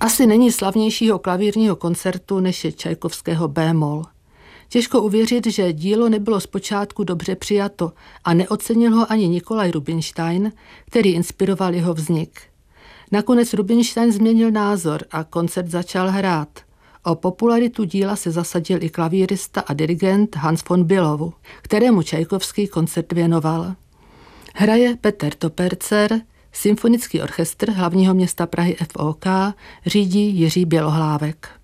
Asi není slavnějšího klavírního koncertu, než je Čajkovského B-moll. Těžko uvěřit, že dílo nebylo zpočátku dobře přijato a neocenil ho ani Nikolaj Rubinstein, který inspiroval jeho vznik. Nakonec Rubinstein změnil názor a koncert začal hrát. O popularitu díla se zasadil i klavírista a dirigent Hans von Bülow, kterému Čajkovský koncert věnoval. Hraje Peter Topercer, Symfonický orchestr hlavního města Prahy FOK řídí Jiří Bělohlávek.